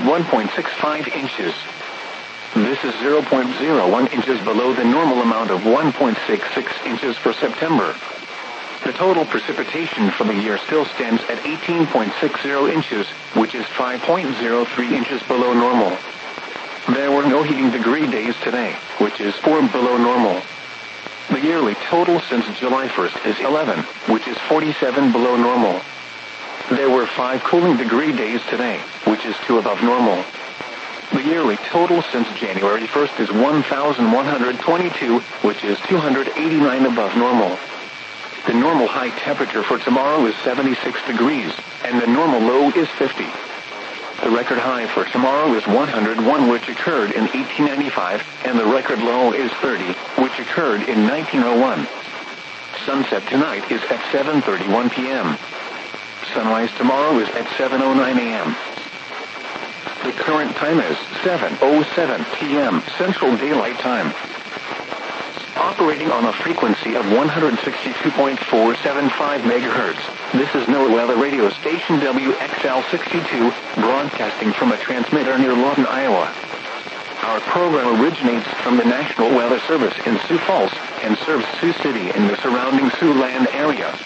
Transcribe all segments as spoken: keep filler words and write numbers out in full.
one point six five inches. This is zero point zero one inches below the normal amount of one point six six inches for September. The total precipitation for the year still stands at eighteen point six zero inches, which is five point zero three inches below normal. There were no heating degree days today, which is four below normal. The yearly total since July first is eleven, which is forty-seven below normal. There were five cooling degree days today, which is two above normal. The yearly total since January first is one thousand one hundred twenty-two, which is two hundred eighty-nine above normal. The normal high temperature for tomorrow is seventy-six degrees, and the normal low is fifty. The record high for tomorrow is one hundred one, which occurred in eighteen ninety-five, and the record low is thirty, which occurred in nineteen oh one. Sunset tonight is at seven thirty-one p m Sunrise tomorrow is at seven oh nine a m The current time is seven oh seven p m Central Daylight Time. Operating on a frequency of one hundred sixty-two point four seven five megahertz, this is NOAA Weather Radio Station W X L sixty-two, broadcasting from a transmitter near Lawton, Iowa. Our program originates from the National Weather Service in Sioux Falls and serves Sioux City and the surrounding Siouxland area.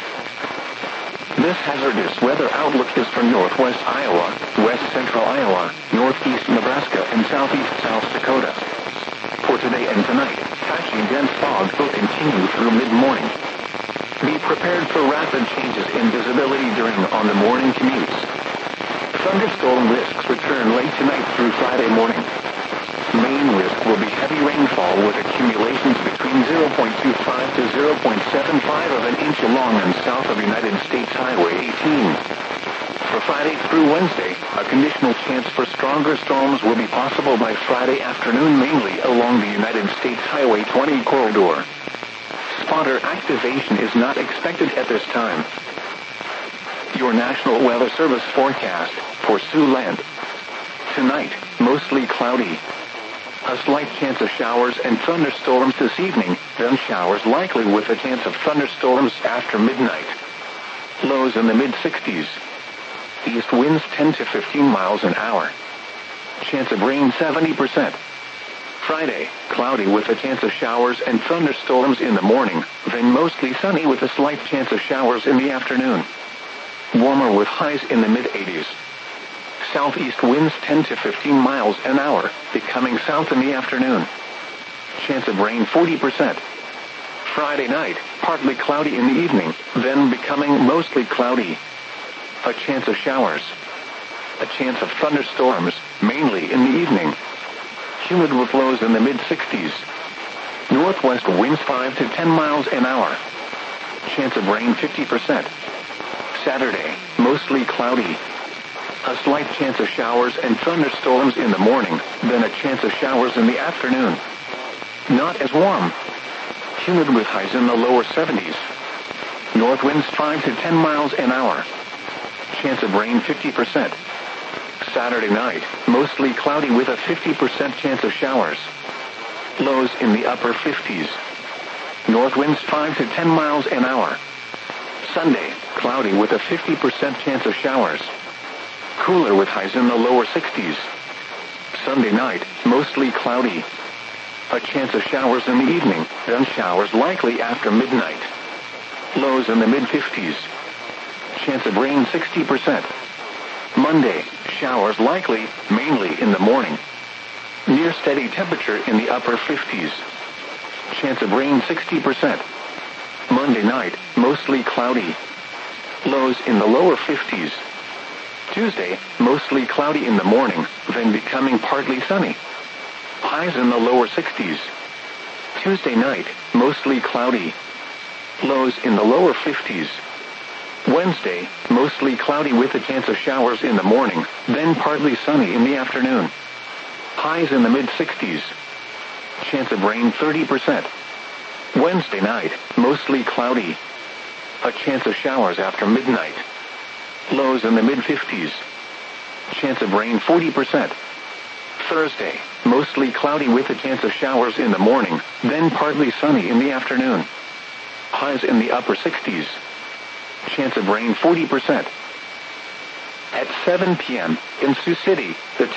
This hazardous weather outlook is for northwest Iowa, west central Iowa, northeast Nebraska, and southeast South Dakota. For today and tonight, patchy dense fog will continue through mid-morning. Be prepared for rapid changes in visibility during on the morning commutes. Thunderstorm risks return late tonight through Friday morning. Main risk will be heavy rainfall with accumulations between zero point two five to zero point seven five of an inch along and south of United States Highway eighteen. For Friday through Wednesday, a conditional chance for stronger storms will be possible by Friday afternoon, mainly along the United States Highway twenty corridor. Spotter activation is not expected at this time. Your National Weather Service forecast for Siouxland. Tonight, mostly cloudy. A slight chance of showers and thunderstorms this evening, then showers likely with a chance of thunderstorms after midnight. Lows in the mid-sixties. East winds ten to fifteen miles an hour. Chance of rain seventy percent. Friday, cloudy with a chance of showers and thunderstorms in the morning, then mostly sunny with a slight chance of showers in the afternoon. Warmer with highs in the mid-eighties. Southeast winds ten to fifteen miles an hour, becoming south in the afternoon. Chance of rain forty percent. Friday night, partly cloudy in the evening, then becoming mostly cloudy. A chance of showers. A chance of thunderstorms, mainly in the evening. Humid with lows in the mid-sixties. Northwest winds five to ten miles an hour. Chance of rain fifty percent. Saturday, mostly cloudy. A slight chance of showers and thunderstorms in the morning, then a chance of showers in the afternoon. Not as warm. Humid with highs in the lower seventies. North winds five to ten miles an hour. Chance of rain fifty percent. Saturday night, mostly cloudy with a fifty percent chance of showers. Lows in the upper fifties. North winds five to ten miles an hour. Sunday, cloudy with a fifty percent chance of showers. Cooler with highs in the lower sixties. Sunday night, mostly cloudy. A chance of showers in the evening, then showers likely after midnight. Lows in the mid-fifties. Chance of rain sixty percent. Monday, showers likely, mainly in the morning. Near steady temperature in the upper fifties. Chance of rain sixty percent. Monday night, mostly cloudy. Lows in the lower fifties. Tuesday, mostly cloudy in the morning, then becoming partly sunny. Highs in the lower sixties. Tuesday night, mostly cloudy. Lows in the lower fifties. Wednesday, mostly cloudy with a chance of showers in the morning, then partly sunny in the afternoon. Highs in the mid-sixties. Chance of rain thirty percent. Wednesday night, mostly cloudy. A chance of showers after midnight. Lows in the mid-fifties. Chance of rain forty percent. Thursday, mostly cloudy with a chance of showers in the morning, then partly sunny in the afternoon. Highs in the upper sixties. Chance of rain forty percent. At seven p m in Sioux City, the